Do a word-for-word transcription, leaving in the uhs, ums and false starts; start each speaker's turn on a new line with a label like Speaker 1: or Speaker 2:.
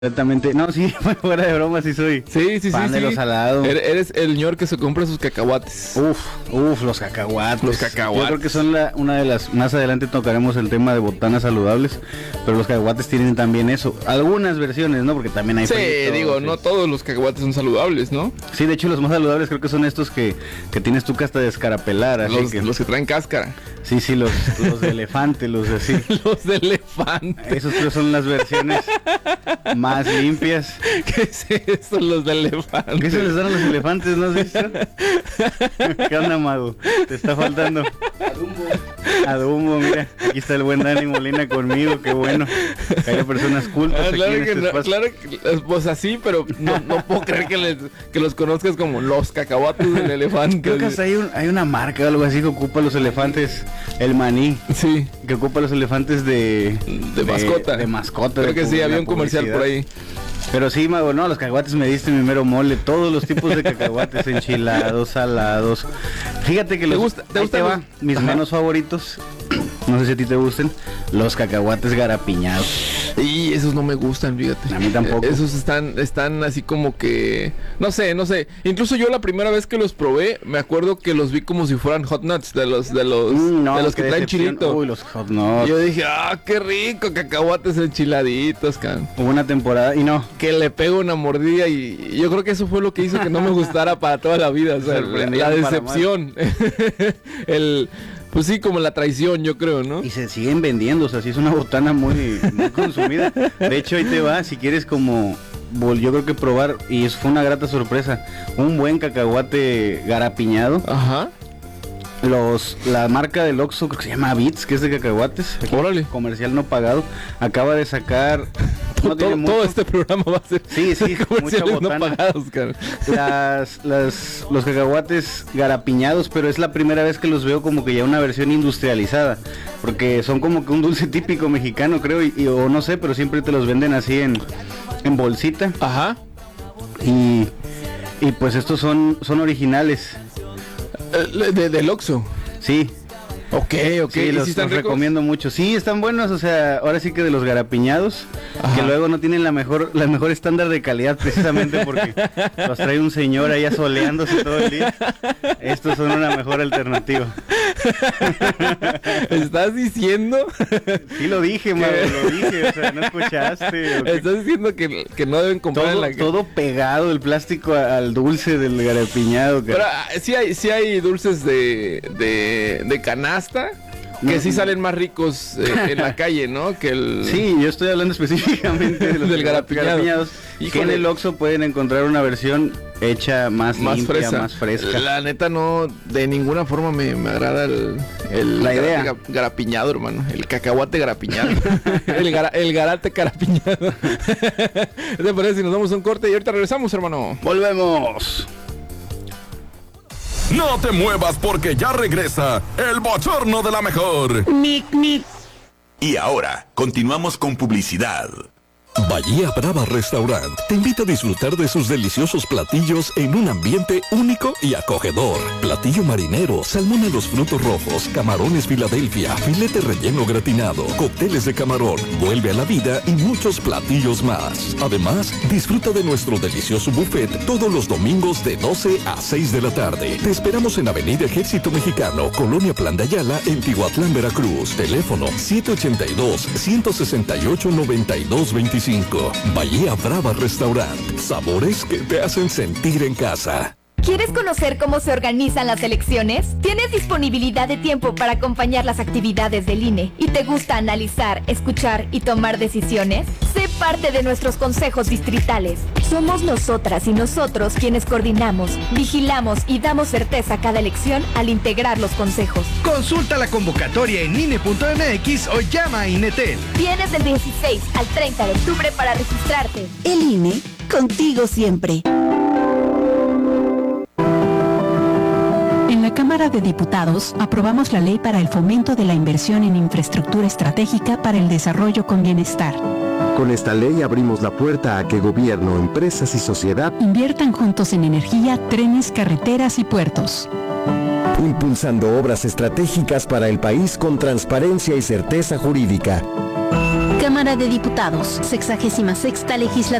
Speaker 1: Exactamente, no, sí, fuera de broma, sí soy
Speaker 2: Sí, sí,
Speaker 1: fan
Speaker 2: sí,
Speaker 1: de
Speaker 2: sí.
Speaker 1: los salados.
Speaker 2: Eres el señor que se compra sus cacahuates.
Speaker 1: Uf, uf, los cacahuates.
Speaker 2: Los cacahuates.
Speaker 1: Yo creo que son la, una de las, más adelante tocaremos el tema de botanas saludables, pero los cacahuates tienen también eso. Algunas versiones, ¿no? Porque también hay
Speaker 2: Sí,
Speaker 1: fritos,
Speaker 2: digo,
Speaker 1: sí.
Speaker 2: no todos los cacahuates son saludables, ¿no?
Speaker 1: Sí, de hecho los más saludables creo que son estos que, que tienes tú que hasta descarapelar, así
Speaker 2: Los
Speaker 1: que...
Speaker 2: los que traen cáscara.
Speaker 1: Sí, sí, los, los de elefante, los de así.
Speaker 2: Los de elefante.
Speaker 1: Esos creo son las versiones más limpias.
Speaker 2: ¿Qué es eso, los de elefante?
Speaker 1: ¿Qué se les dan a los elefantes, no has visto? ¿Qué onda, mago? Te está faltando Adumbo. Adumbo, mira. Aquí está el buen Dani Molina conmigo, qué bueno. Que haya personas cultas
Speaker 2: Ah,
Speaker 1: aquí
Speaker 2: claro,
Speaker 1: en
Speaker 2: que
Speaker 1: este
Speaker 2: no,
Speaker 1: espacio.
Speaker 2: claro que, pues así, pero no, no puedo creer que, les, que los conozcas como los cacahuates del elefante.
Speaker 1: Creo que hasta hay, un, hay una marca o algo así que ocupa los elefantes, el maní,
Speaker 2: Sí,
Speaker 1: que ocupa los elefantes de...
Speaker 2: de mascota.
Speaker 1: De mascota.
Speaker 2: Creo
Speaker 1: de
Speaker 2: que sí,
Speaker 1: pu-
Speaker 2: había
Speaker 1: la
Speaker 2: un comercial por ahí.
Speaker 1: Pero sí, mago, no, los cacahuates me diste mi mero mole, todos los tipos de cacahuates, enchilados, salados. Fíjate que
Speaker 2: ¿Te
Speaker 1: los,
Speaker 2: gusta- te
Speaker 1: ahí
Speaker 2: gustan
Speaker 1: te va,
Speaker 2: los-
Speaker 1: mis
Speaker 2: Ajá.
Speaker 1: menos favoritos, no sé si a ti te gusten, los cacahuates garapiñados.
Speaker 2: Y esos no me gustan, fíjate.
Speaker 1: A mí tampoco.
Speaker 2: Eh, Esos están, están así como que... No sé, no sé. Incluso yo la primera vez que los probé, me acuerdo que los vi como si fueran hot nuts, de los, de los,
Speaker 1: Mm, no,
Speaker 2: de los que
Speaker 1: qué
Speaker 2: traen
Speaker 1: decepción.
Speaker 2: chilito.
Speaker 1: Uy, los hot nuts.
Speaker 2: Yo dije, ah, qué rico, cacahuates enchiladitos, can.
Speaker 1: Hubo una temporada y no.
Speaker 2: Que le pego una mordida y yo creo que eso fue lo que hizo que no me gustara para toda la vida. O sea, la, la
Speaker 1: Sorprendieron para
Speaker 2: decepción. El... Pues sí, como la traición, yo creo, ¿no?
Speaker 1: Y se siguen vendiendo, o sea, sí es una botana muy, muy consumida. De hecho, ahí te va, si quieres como, bol- yo creo que probar, y eso fue una grata sorpresa, un buen cacahuate garapiñado.
Speaker 2: Ajá.
Speaker 1: Los, la marca del Oxxo, creo que se llama Beats, que es de cacahuates. Aquí,
Speaker 2: Órale.
Speaker 1: comercial no pagado. Acaba de sacar... no
Speaker 2: todo,
Speaker 1: tiene mucho.
Speaker 2: todo este programa va a ser
Speaker 1: Sí, sí,
Speaker 2: comerciales
Speaker 1: mucha
Speaker 2: no
Speaker 1: botana.
Speaker 2: pagados, cara.
Speaker 1: Las, las, los cacahuates garapiñados, pero es la primera vez que los veo como que ya una versión industrializada, porque son como que un dulce típico mexicano, creo, y, y- o no sé, pero siempre te los venden así en, en bolsita,
Speaker 2: Ajá.
Speaker 1: y, y pues estos son, son originales,
Speaker 2: Eh, de, del Oxxo.
Speaker 1: sí.
Speaker 2: Ok, ok.
Speaker 1: Sí,
Speaker 2: ¿Y
Speaker 1: los,
Speaker 2: si están
Speaker 1: los
Speaker 2: ricos?
Speaker 1: recomiendo mucho. Sí, están buenos, o sea, ahora sí que de los garapiñados,
Speaker 2: Ajá.
Speaker 1: que luego no tienen la mejor, la mejor estándar de calidad precisamente porque los trae un señor ahí asoleándose todo el día. Estos son una mejor alternativa.
Speaker 2: ¿Estás diciendo?
Speaker 1: Sí lo dije, mago, lo dije, o sea, no escuchaste. ¿O qué?
Speaker 2: ¿Estás diciendo que, que no deben comprar en
Speaker 1: Todo,
Speaker 2: la...
Speaker 1: todo pegado, el plástico a- al dulce del garapiñado.
Speaker 2: Pero
Speaker 1: cara.
Speaker 2: ah, sí hay, sí hay dulces de, de, de canasta que
Speaker 1: No,
Speaker 2: sí
Speaker 1: no.
Speaker 2: salen más ricos eh, en la calle, ¿no? Que el...
Speaker 1: Sí, yo estoy hablando específicamente de los
Speaker 2: Del garapiñado.
Speaker 1: garapiñados. Que en
Speaker 2: Híjole.
Speaker 1: el Oxxo pueden encontrar una versión hecha más,
Speaker 2: más
Speaker 1: limpia,
Speaker 2: fresa.
Speaker 1: más fresca.
Speaker 2: La neta no, de ninguna forma me, me agrada el, el
Speaker 1: La idea.
Speaker 2: garate ga- garapiñado, hermano. El cacahuate garapiñado. el, gara- el garate garapiñado. ¿Qué te parece si nos damos un corte y ahorita regresamos, hermano?
Speaker 1: Volvemos.
Speaker 3: No te muevas porque ya regresa el bochorno de la mejor.
Speaker 4: Y ahora, continuamos con publicidad.
Speaker 5: Bahía Brava Restaurant te invita a disfrutar de sus deliciosos platillos en un ambiente único y acogedor. Platillo marinero, salmón a los frutos rojos, camarones Filadelfia, filete relleno gratinado, cócteles de camarón, vuelve a la vida y muchos platillos más. Además, disfruta de nuestro delicioso buffet todos los domingos de doce a seis de la tarde. Te esperamos en Avenida Ejército Mexicano, Colonia Plan de Ayala, en Tihuatlán, Veracruz. Teléfono siete ochenta y dos, ciento sesenta y ocho, noventa y dos veinticinco. Bahía Brava Restaurant. Sabores que te hacen sentir en casa.
Speaker 6: ¿Quieres conocer cómo se organizan las elecciones? ¿Tienes disponibilidad de tiempo para acompañar las actividades del I N E? ¿Y te gusta analizar, escuchar y tomar decisiones? Sé parte de nuestros consejos distritales. Somos nosotras y nosotros quienes coordinamos, vigilamos y damos certeza a cada elección al integrar los consejos.
Speaker 7: Consulta la convocatoria en I N E punto M X o llama a INETEL.
Speaker 6: Tienes del dieciséis al treinta de octubre para registrarte.
Speaker 8: El I N E, contigo siempre.
Speaker 9: En la Cámara de Diputados aprobamos la ley para el fomento de la inversión en infraestructura estratégica para el desarrollo con bienestar.
Speaker 10: Con esta ley abrimos la puerta a que gobierno, empresas y sociedad
Speaker 9: Inviertan juntos en energía, trenes, carreteras y puertos.
Speaker 10: impulsando obras estratégicas para el país con transparencia y certeza jurídica.
Speaker 9: Cámara de Diputados, sexagésima sexta legislatura.